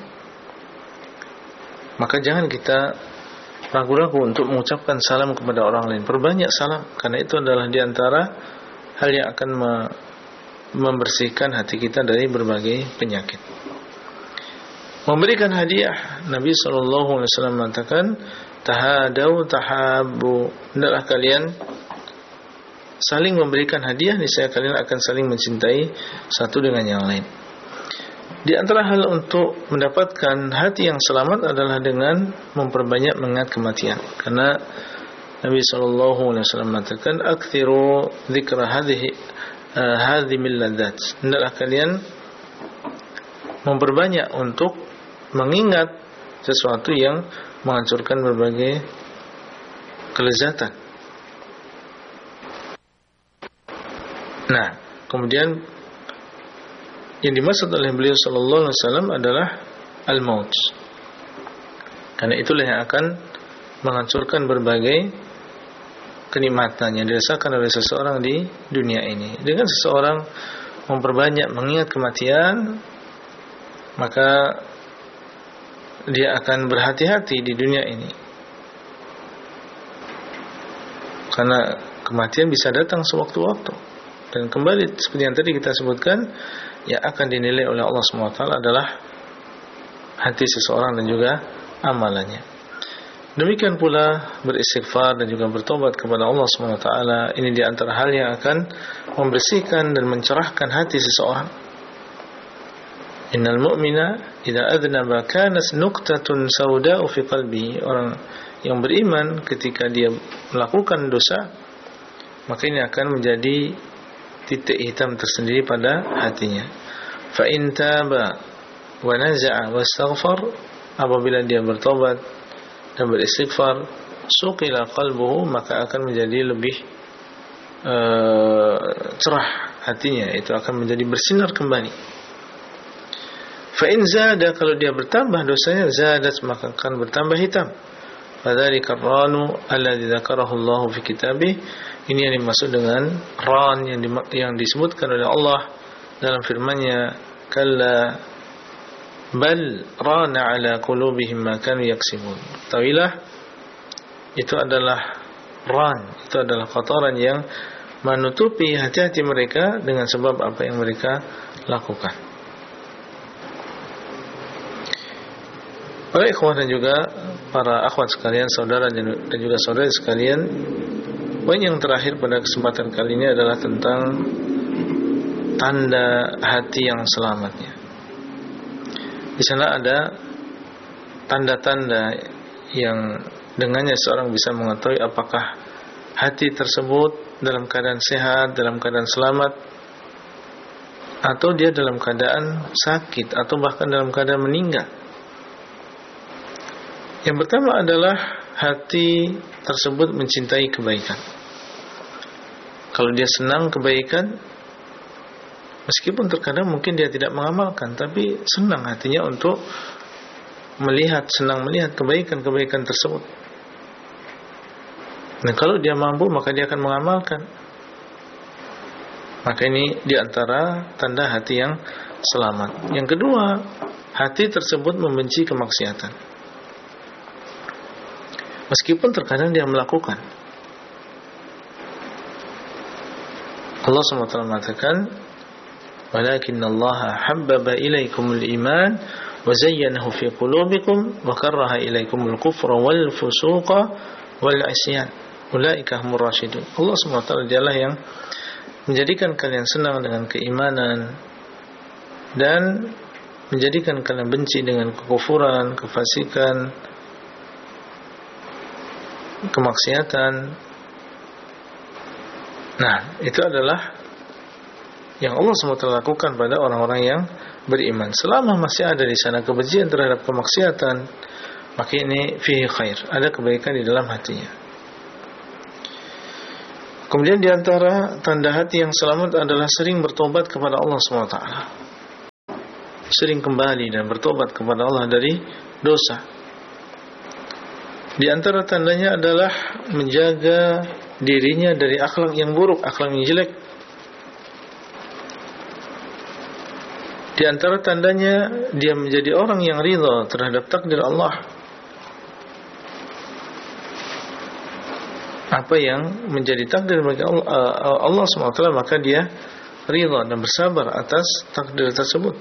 Speaker 8: Maka jangan kita ragu-ragu untuk mengucapkan salam kepada orang lain. Perbanyak salam, karena itu adalah di antara hal yang akan membersihkan hati kita dari berbagai penyakit. Memberikan hadiah, Nabi sallallahu alaihi wasallam mengatakan, "Tahadau tahabbu," hendaklah kalian saling memberikan hadiah, niscaya kalian akan saling mencintai satu dengan yang lain. Di antara hal untuk mendapatkan hati yang selamat adalah dengan memperbanyak mengingat kematian. Karena Nabi sallallahu alaihi wasallam mengatakan, "Aktsiru dzikra hadhimil ladzat." Hendaklah kalian memperbanyak untuk mengingat sesuatu yang menghancurkan berbagai kelezatan. Nah, kemudian yang dimaksud oleh beliau sallallahu alaihi wasallam adalah al-maut. Karena itulah yang akan menghancurkan berbagai kenikmatan yang dirasakan oleh seseorang di dunia ini. Dengan seseorang memperbanyak mengingat kematian, maka dia akan berhati-hati di dunia ini. Karena kematian bisa datang sewaktu-waktu. Dan kembali seperti yang tadi kita sebutkan, yang akan dinilai oleh Allah SWT adalah hati seseorang dan juga amalannya. Demikian pula beristighfar dan juga bertobat kepada Allah SWT. Ini di antara hal yang akan membersihkan dan mencerahkan hati seseorang. Innal mu'mina idza adnaba kanat nuqtatun sauda'u fi qalbihi. Orang yang beriman ketika dia melakukan dosa, maka ini akan menjadi titik hitam tersendiri pada hatinya. Fa in taba wa naza'a wastaghfar, apabila dia bertobat dan beristighfar, suqila qalbuhu, maka akan menjadi lebih cerah hatinya, itu akan menjadi bersinar kembali. Fa in zada, kalau dia bertambah dosanya, zadat, maka akan bertambah hitam. Fadzalika ar-ranu alladzi dzakarahu Allah fi kitabih. Ini yang dimaksud dengan ran yang disebutkan oleh Allah dalam firman-Nya, kalla bal rana ala qulubihim ma kanu yaksibun. Tawilah, itu adalah ran, itu adalah kotoran yang menutupi hati-hati mereka dengan sebab apa yang mereka lakukan. Para ikhwah dan juga para akhwat sekalian, saudara dan juga saudari sekalian, poin yang terakhir pada kesempatan kali ini adalah tentang tanda hati yang selamatnya. Di sana ada tanda-tanda yang dengannya seorang bisa mengetahui apakah hati tersebut dalam keadaan sehat, dalam keadaan selamat, atau dia dalam keadaan sakit, atau bahkan dalam keadaan meninggal. Yang pertama adalah hati tersebut mencintai kebaikan. Kalau dia senang kebaikan, meskipun terkadang mungkin dia tidak mengamalkan, tapi senang hatinya untuk senang melihat kebaikan-kebaikan tersebut. Dan kalau dia mampu, maka dia akan mengamalkan. Maka ini diantara tanda hati yang selamat. Yang kedua, hati tersebut membenci kemaksiatan. Meskipun terkadang dia melakukan. Allah SWT mengatakan, "Walakinnallaha habbaba ilaikumul iman wa zayyanahu fi qulubikum wa karaha ilaikumul kufra wal fusuqa wal isyan. Ulaika humur rasyidun." Allah SWT dialah yang menjadikan kalian senang dengan keimanan dan menjadikan kalian benci dengan kekufuran, kefasikan, kemaksiatan. Nah, itu adalah yang Allah SWT lakukan pada orang-orang yang beriman. Selama masih ada di sana kebencian terhadap kemaksiatan, maka ini fihi khair, ada kebaikan di dalam hatinya. Kemudian di antara tanda hati yang selamat adalah sering bertobat kepada Allah SWT. sering kembali dan bertobat kepada Allah dari dosa. Di antara tandanya adalah menjaga dirinya dari akhlak yang buruk, akhlak yang jelek. Di antara tandanya dia menjadi orang yang ridha terhadap takdir Allah. Apa yang menjadi takdir bagi Allah SWT, maka dia ridha dan bersabar atas takdir tersebut.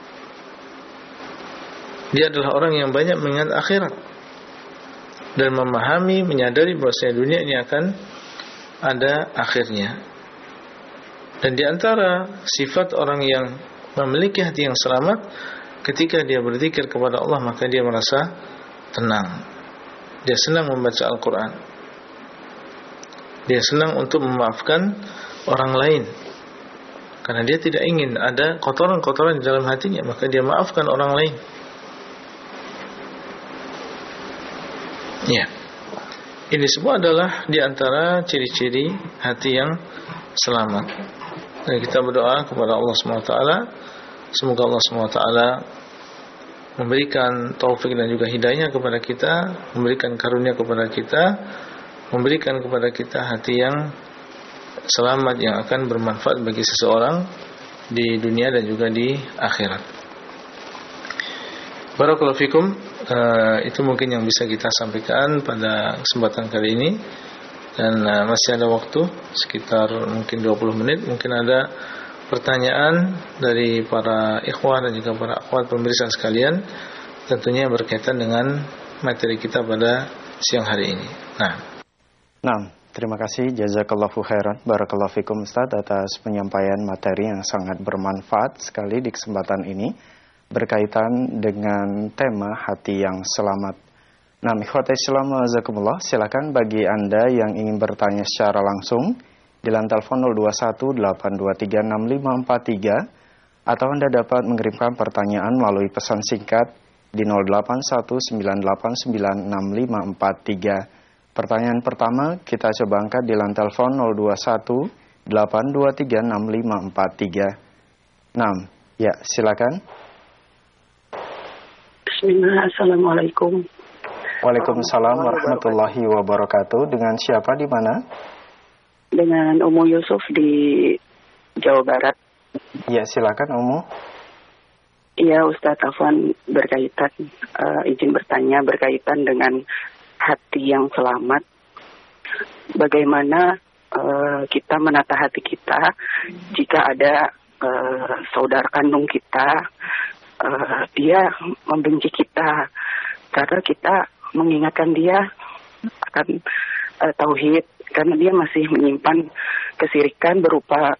Speaker 8: Dia adalah orang yang banyak mengingat akhirat dan memahami, menyadari bahwa dunia ini akan ada akhirnya. Dan di antara sifat orang yang memiliki hati yang selamat, ketika dia berzikir kepada Allah maka dia merasa tenang. Dia senang membaca Al-Quran. Dia senang untuk memaafkan orang lain, karena dia tidak ingin ada kotoran-kotoran di dalam hatinya, maka dia maafkan orang lain. Ya, ini semua adalah di antara ciri-ciri hati yang selamat. Dan kita berdoa kepada Allah SWT, semoga Allah SWT memberikan taufik dan juga hidayah kepada kita, memberikan karunia kepada kita, memberikan kepada kita hati yang selamat yang akan bermanfaat bagi seseorang di dunia dan juga di akhirat. Barakallahu fikum. Itu mungkin yang bisa kita sampaikan pada kesempatan kali ini. Dan masih ada waktu sekitar mungkin 20 menit. Mungkin ada pertanyaan dari para ikhwan dan juga para akhwat pemirsa sekalian, tentunya berkaitan dengan materi kita pada siang hari ini.
Speaker 7: Nah, terima kasih, jazakallahu khairan, barakallahu fikum Ustaz, atas penyampaian materi yang sangat bermanfaat sekali di kesempatan ini berkaitan dengan tema hati yang selamat. Nah, ikhwatul Islam jazakumullah, silakan bagi Anda yang ingin bertanya secara langsung di line telepon 0218236543 atau Anda dapat mengirimkan pertanyaan melalui pesan singkat di 0819896543. Pertanyaan pertama kita coba angkat di line telepon 0218236543. Nah, ya silakan.
Speaker 2: Bismillah, assalamualaikum.
Speaker 7: Waalaikumsalam warahmatullahi wabarakatuh. Dengan siapa di mana?
Speaker 2: Dengan Umu Yusuf di Jawa Barat.
Speaker 7: Ya, silakan Umu.
Speaker 2: Iya, Ustadz Afwan, berkaitan izin bertanya berkaitan dengan hati yang selamat. Bagaimana kita menata hati kita jika ada saudara kandung kita, dia membenci kita karena kita mengingatkan dia akan tauhid, karena dia masih menyimpan kesirikan berupa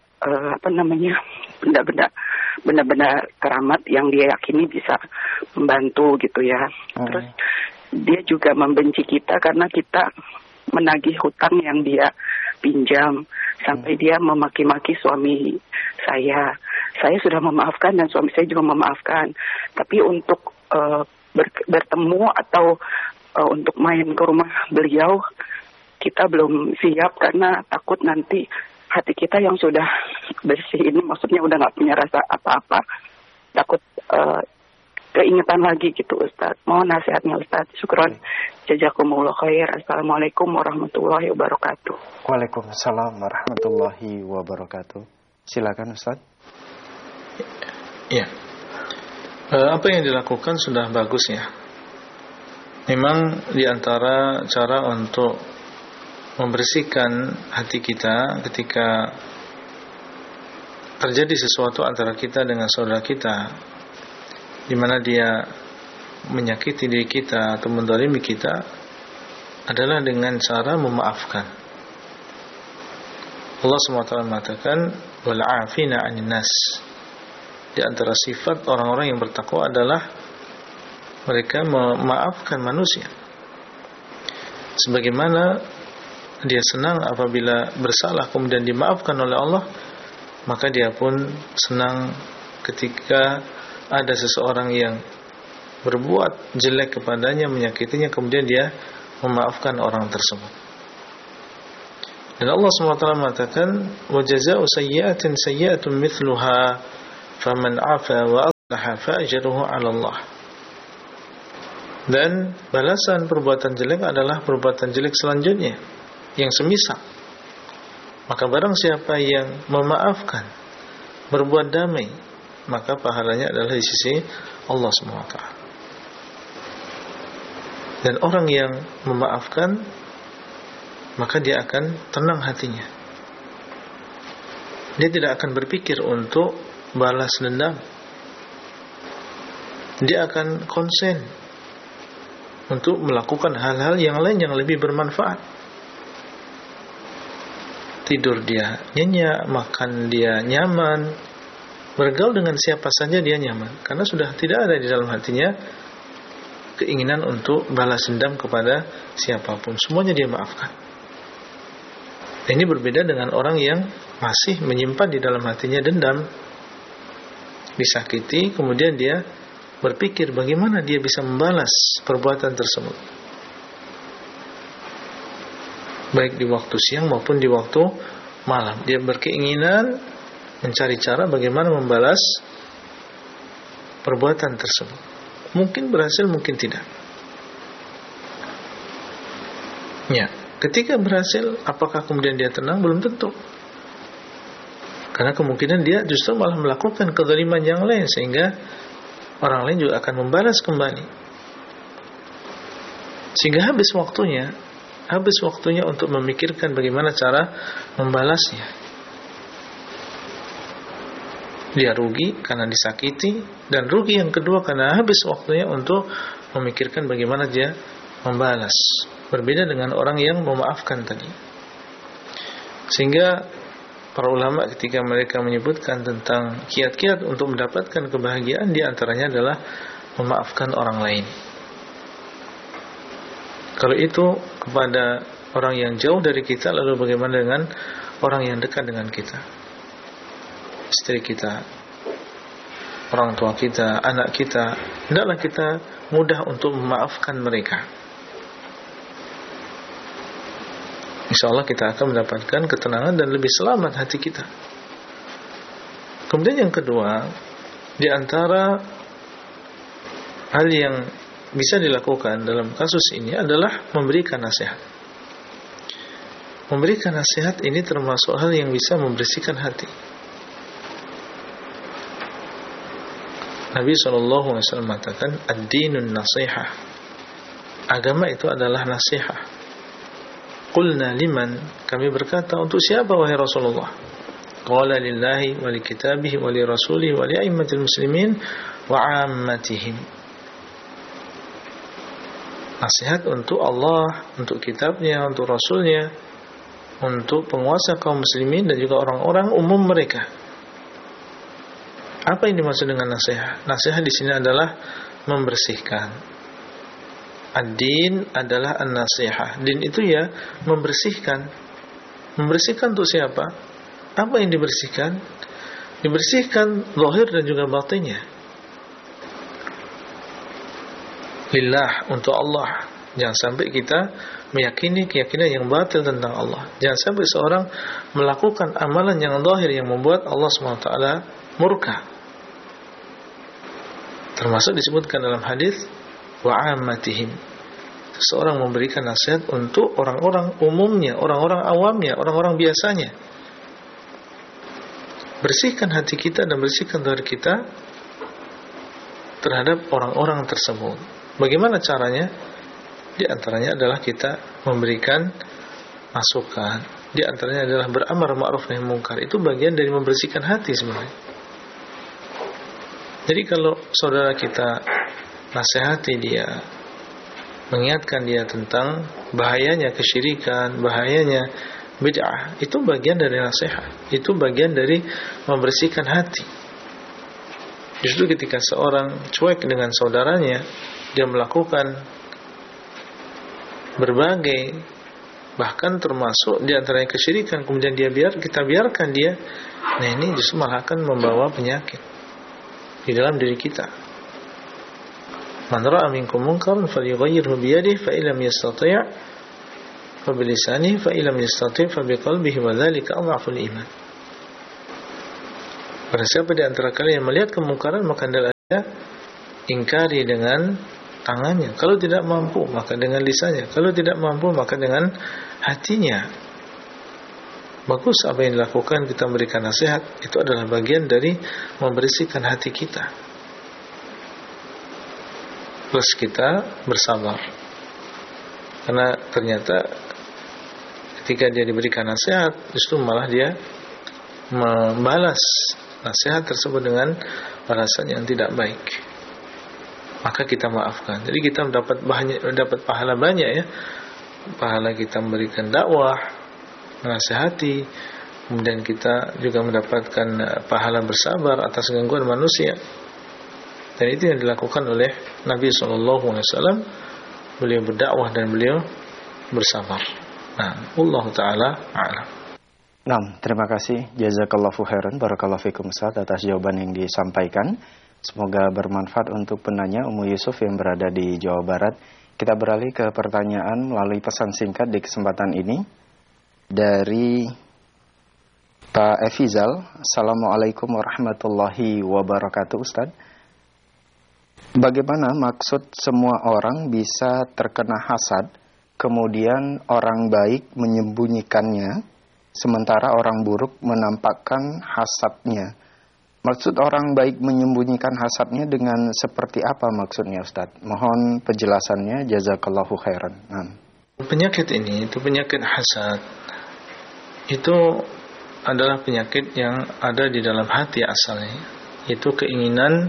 Speaker 2: benda-benda keramat yang dia yakini bisa membantu gitu ya. Terus dia juga membenci kita karena kita menagih hutang yang dia pinjam, sampai dia memaki-maki suami saya. Saya sudah memaafkan dan suami saya juga memaafkan, tapi untuk bertemu atau untuk main ke rumah beliau kita belum siap karena takut nanti hati kita yang sudah bersih ini, maksudnya udah nggak punya rasa apa-apa, takut keingetan lagi gitu Ustaz. Mohon nasihatnya Ustaz. Syukron. Jazakumullah khair. Assalamualaikum warahmatullahi wabarakatuh.
Speaker 7: Waalaikumsalam warahmatullahi wabarakatuh. Silakan Ustaz.
Speaker 8: Ya. Apa yang dilakukan sudah bagus ya. Memang di antara cara untuk membersihkan hati kita ketika terjadi sesuatu antara kita dengan saudara kita, di mana dia menyakiti diri kita atau menzalimi kita, adalah dengan cara memaafkan. Allah SWT mengatakan wal 'afina 'anil nas. Di antara sifat orang-orang yang bertakwa adalah mereka memaafkan manusia. Sebagaimana dia senang apabila bersalah kemudian dimaafkan oleh Allah, maka dia pun senang ketika ada seseorang yang berbuat jelek kepadanya, menyakitinya, kemudian dia memaafkan orang tersebut. Dan Allah SWT mengatakan wa jazaa'u sayyi'atin sayyi'atun mithluha faman 'afa wa fa'ajruhu 'ala Allah. Dan balasan perbuatan jelek adalah perbuatan jelek selanjutnya yang semisal. Maka barang siapa yang memaafkan, berbuat damai, maka pahalanya adalah di sisi Allah SWT. Dan orang yang memaafkan, maka dia akan tenang hatinya. Dia tidak akan berpikir untuk balas dendam. Dia akan konsen untuk melakukan hal-hal yang lain yang lebih bermanfaat. Tidur dia nyenyak, makan dia nyaman, bergaul dengan siapa saja dia nyaman, karena sudah tidak ada di dalam hatinya keinginan untuk balas dendam kepada siapapun. Semuanya dia maafkan. Ini berbeda dengan orang yang masih menyimpan di dalam hatinya dendam, disakiti, kemudian dia berpikir bagaimana dia bisa membalas perbuatan tersebut, baik di waktu siang maupun di waktu malam. Dia berkeinginan mencari cara bagaimana membalas perbuatan tersebut. Mungkin berhasil, mungkin tidak. Ya, ketika berhasil, apakah kemudian dia tenang? Belum tentu. Karena kemungkinan dia justru malah melakukan kezaliman yang lain, sehingga orang lain juga akan membalas kembali. Sehingga habis waktunya untuk memikirkan bagaimana cara membalasnya. Dia rugi karena disakiti, dan rugi yang kedua karena habis waktunya untuk memikirkan bagaimana dia membalas. Berbeda dengan orang yang memaafkan tadi. Sehingga para ulama ketika mereka menyebutkan tentang kiat-kiat untuk mendapatkan kebahagiaan, di antaranya adalah memaafkan orang lain. Kalau itu kepada orang yang jauh dari kita, lalu bagaimana dengan orang yang dekat dengan kita? Istri kita, orang tua kita, anak kita. Hendaklah kita mudah untuk memaafkan mereka. InsyaAllah kita akan mendapatkan ketenangan dan lebih selamat hati kita. Kemudian yang kedua, di antara hal yang bisa dilakukan dalam kasus ini adalah memberikan nasihat. Memberikan nasihat ini termasuk hal yang bisa membersihkan hati. Nabi SAW mengatakan, ad-dinun nasihah. Agama itu adalah nasihat. Qulna liman, kami berkata, untuk siapa wahai Rasulullah? Qala lillahi wa li kitabihi wa li rasulihi wa li a'immatil muslimin wa 'ammatihim. Nasihat untuk Allah, untuk kitabnya, untuk rasulnya, untuk penguasa kaum muslimin dan juga orang-orang umum mereka. Apa yang dimaksud dengan nasihat? Nasihat di sini adalah membersihkan. Ad-din adalah an-nasihah. Din itu ya membersihkan. Membersihkan untuk siapa? Apa yang dibersihkan? Dibersihkan zahir dan juga batinnya. Lillah, untuk Allah. Jangan sampai kita meyakini keyakinan yang batil tentang Allah. Jangan sampai seorang melakukan amalan yang zahir yang membuat Allah SWT murka. Termasuk disebutkan dalam hadis wa 'ammatihim. Seseorang memberikan nasihat untuk orang-orang umumnya, orang-orang awamnya, orang-orang biasanya. Bersihkan hati kita dan bersihkan zahir kita terhadap orang-orang tersebut. Bagaimana caranya? Di antaranya adalah kita memberikan masukan. Di antaranya adalah beramar ma'ruf nahi munkar. Itu bagian dari membersihkan hati sebenarnya. Jadi kalau saudara kita nasihati dia, mengingatkan dia tentang bahayanya kesyirikan, bahayanya bid'ah, itu bagian dari nasihat. Itu bagian dari membersihkan hati. Justru ketika seorang cuek dengan saudaranya, dia melakukan berbagai, bahkan termasuk di antaranya kesyirikan, kemudian kita biarkan dia, nah ini justru malah akan membawa penyakit di dalam diri kita. Man ra'a minkum munkaran falyughayyirhu bi yadihi fa illam yastati' fa bi lisanihi fa illam yastati' fa bi qalbihi wa dzalika adhaful iman. Barang siapa di antara kalian yang melihat kemungkaran, maka ingkari dengan tangannya. Kalau tidak mampu, maka dengan lisannya. Kalau tidak mampu, maka dengan hatinya. Bagus apa yang dilakukan, kita memberikan nasihat. Itu adalah bagian dari membersihkan hati kita. Plus kita bersabar. Karena ternyata ketika dia diberikan nasihat, justru malah dia membalas nasihat tersebut dengan balasan yang tidak baik. Maka kita maafkan. Jadi kita dapat pahala banyak ya. Pahala kita memberikan dakwah, menasihati, kemudian kita juga mendapatkan pahala bersabar atas gangguan manusia. Dan itu yang dilakukan oleh Nabi SAW. Beliau berdakwah dan beliau bersabar. Nah, Allah Ta'ala a'lam.
Speaker 7: Nah, terima kasih. Jazakallahu khairan. Barakallahu fikum Ustaz atas jawaban yang disampaikan. Semoga bermanfaat untuk penanya Ummu Yusuf yang berada di Jawa Barat. Kita beralih ke pertanyaan melalui pesan singkat di kesempatan ini. Dari Pak Efizal. Assalamualaikum warahmatullahi wabarakatuh Ustaz. Bagaimana maksud semua orang bisa terkena hasad, kemudian orang baik menyembunyikannya, sementara orang buruk menampakkan hasadnya? Maksud orang baik menyembunyikan hasadnya dengan seperti apa maksudnya Ustaz? Mohon penjelasannya, jazakallahu khairan.
Speaker 8: Penyakit ini, itu penyakit hasad. Itu adalah penyakit yang ada di dalam hati asalnya. Itu keinginan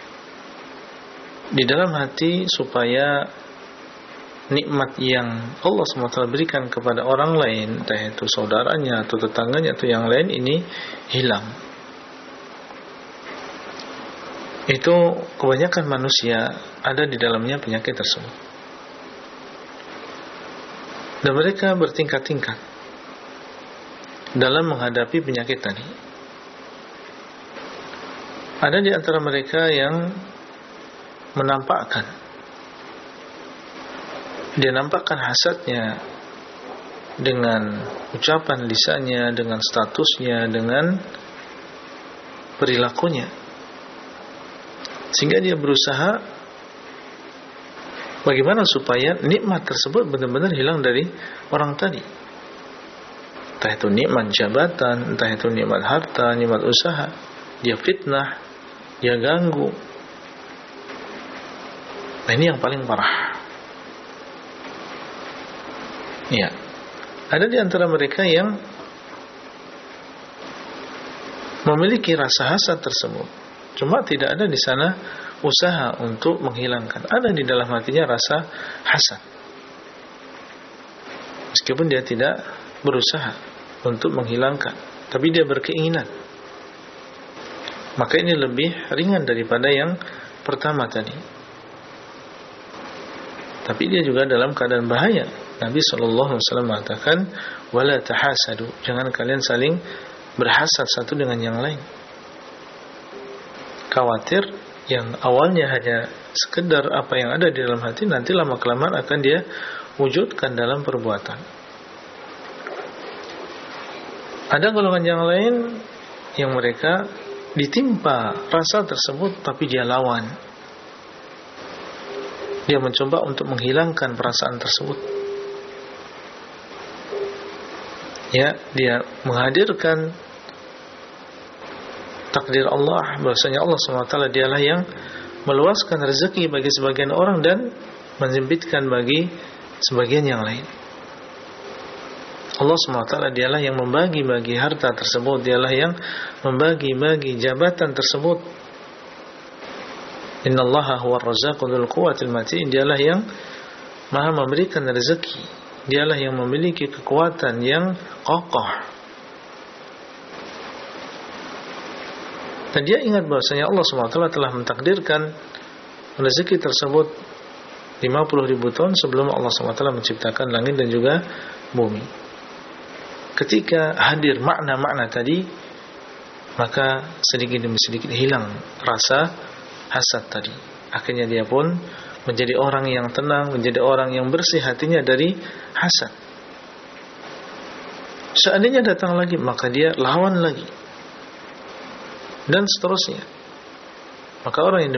Speaker 8: di dalam hati supaya nikmat yang Allah SWT berikan kepada orang lain, entah itu saudaranya atau tetangganya atau yang lain, ini hilang. Itu kebanyakan manusia ada di dalamnya penyakit tersebut. Dan mereka bertingkat-tingkat dalam menghadapi penyakit tadi. Ada di antara mereka yang menampakkan, dia nampakkan hasadnya dengan ucapan lisannya, dengan statusnya, dengan perilakunya. Sehingga dia berusaha bagaimana supaya nikmat tersebut benar-benar hilang dari orang tadi. Entah itu nikmat jabatan, entah itu nikmat harta, nikmat usaha. Dia fitnah, dia ganggu. Nah, ini yang paling parah. Ya. Ada di antara mereka yang memiliki rasa hasad tersebut. Cuma tidak ada di sana usaha untuk menghilangkan. Ada di dalam hatinya rasa hasad. Meskipun dia tidak berusaha untuk menghilangkan, tapi dia berkeinginan. Maka ini lebih ringan daripada yang pertama tadi. Tapi dia juga dalam keadaan bahaya. Nabi SAW mengatakan, wala tahasadu, jangan kalian saling berhasad satu dengan yang lain. Khawatir yang awalnya hanya sekedar apa yang ada di dalam hati, nanti lama-kelamaan akan dia wujudkan dalam perbuatan. Ada golongan yang lain yang mereka ditimpa rasa tersebut, tapi dia lawan. Dia mencoba untuk menghilangkan perasaan tersebut. Ya, dia menghadirkan takdir Allah, bahwasanya Allah SWT dialah yang meluaskan rezeki bagi sebagian orang dan menyempitkan bagi sebagian yang lain. Allah SWT dialah yang membagi-bagi harta tersebut, dialah yang membagi-bagi jabatan tersebut. Innallaha huwar razzaqu dzul quwwatil matin, dialah yang Maha memberikan rezeki, dialah yang memiliki kekuatan yang kokoh. Dan dia ingat bahwasanya Allah SWT telah mentakdirkan rezeki tersebut 50.000 tahun sebelum Allah SWT menciptakan langit dan juga bumi. Ketika hadir makna-makna tadi, maka sedikit demi sedikit hilang rasa hasad tadi. Akhirnya dia pun menjadi orang yang tenang, menjadi orang yang bersih hatinya dari hasad. Seandainya datang lagi, maka dia lawan lagi. Dan seterusnya. Maka orang yang